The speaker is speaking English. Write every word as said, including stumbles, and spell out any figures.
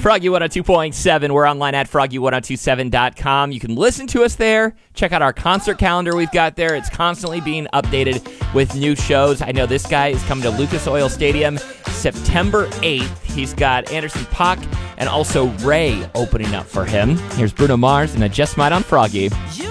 Froggy one oh two point seven. We're online at froggy one oh two seven dot com. You can listen to us there. Check out our concert calendar we've got there. It's constantly being updated with new shows. I know this guy is coming to Lucas Oil Stadium September eighth. He's got Anderson .Paak and also Ray opening up for him. Here's Bruno Mars and I Just Might on Froggy.